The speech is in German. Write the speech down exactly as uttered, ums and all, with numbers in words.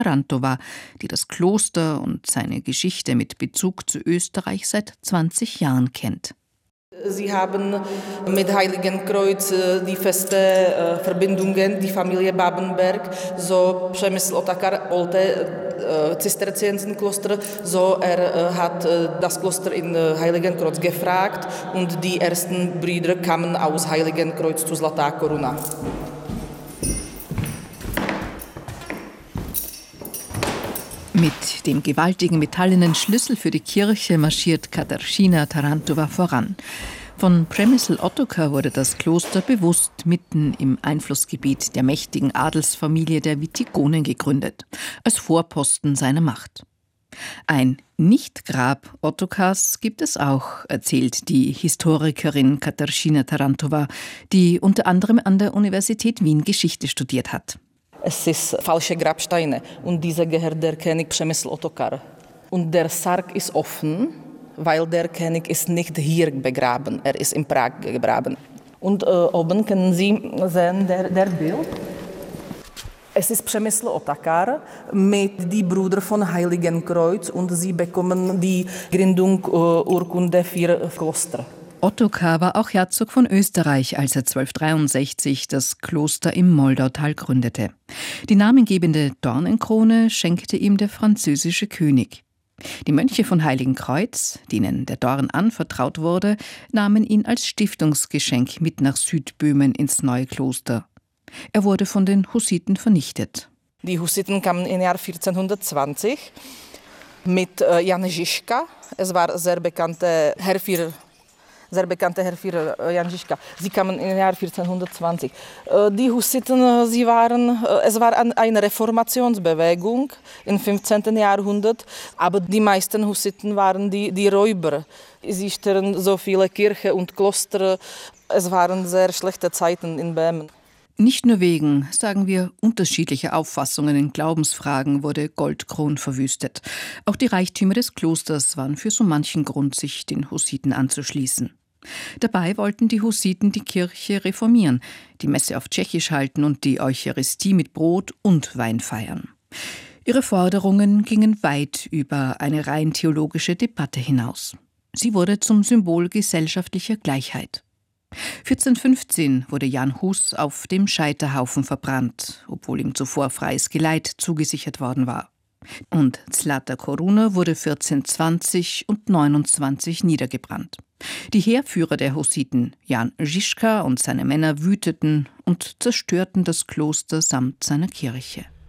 Tarantova, die das Kloster und seine Geschichte mit Bezug zu Österreich seit zwanzig Jahren kennt. Sie haben mit Heiligenkreuz die feste äh, Verbindungen, die Familie Babenberg, so Przemysl Otakar, alte äh, Zisterziensenkloster, so er äh, hat äh, das Kloster in äh, Heiligenkreuz gefragt und die ersten Brüder kamen aus Heiligenkreuz zu Zlatá Koruna. Mit dem gewaltigen metallenen Schlüssel für die Kirche marschiert Katarzyna Tarantova voran. Von Przemysl Ottokar wurde das Kloster bewusst mitten im Einflussgebiet der mächtigen Adelsfamilie der Witigonen gegründet, als Vorposten seiner Macht. Ein Nichtgrab Ottokars gibt es auch, erzählt die Historikerin Katarzyna Tarantova, die unter anderem an der Universität Wien Geschichte studiert hat. Es ist falsche Grabsteine und diese gehört der König Przemysl Ottokar. Und der Sarg ist offen, weil der König ist nicht hier begraben, er ist in Prag begraben. Und äh, oben können Sie sehen der, der Bild. Es ist Przemysl Otakar mit die Brüder von Heiligenkreuz und sie bekommen die Gründungsurkunde äh, für Kloster. Ottokar war auch Herzog von Österreich, als er zwölfhundertdreiundsechzig das Kloster im Moldautal gründete. Die namengebende Dornenkrone schenkte ihm der französische König. Die Mönche von Heiligenkreuz, denen der Dorn anvertraut wurde, nahmen ihn als Stiftungsgeschenk mit nach Südböhmen ins neue Kloster. Er wurde von den Hussiten vernichtet. Die Hussiten kamen im Jahr vierzehnhundertzwanzig mit äh, Jan Žižka. Es war sehr bekannter Heerführer. Sehr bekannter Heerführer Jan Žižka. Sie kamen im Jahr vierzehnhundertzwanzig. Die Hussiten, sie waren, es war eine Reformationsbewegung im fünfzehnten Jahrhundert, aber die meisten Hussiten waren die, die Räuber. Sie störten so viele Kirchen und Kloster. Es waren sehr schlechte Zeiten in Böhmen. Nicht nur wegen, sagen wir, unterschiedlicher Auffassungen in Glaubensfragen wurde Goldkron verwüstet. Auch die Reichtümer des Klosters waren für so manchen Grund, sich den Hussiten anzuschließen. Dabei wollten die Hussiten die Kirche reformieren, die Messe auf Tschechisch halten und die Eucharistie mit Brot und Wein feiern. Ihre Forderungen gingen weit über eine rein theologische Debatte hinaus. Sie wurde zum Symbol gesellschaftlicher Gleichheit. vierzehnhundertfünfzehn wurde Jan Hus auf dem Scheiterhaufen verbrannt, obwohl ihm zuvor freies Geleit zugesichert worden war. Und Zlatá Koruna wurde vierzehnhundertzwanzig und neunundzwanzig niedergebrannt. Die Heerführer der Hussiten, Jan Žižka und seine Männer, wüteten und zerstörten das Kloster samt seiner Kirche.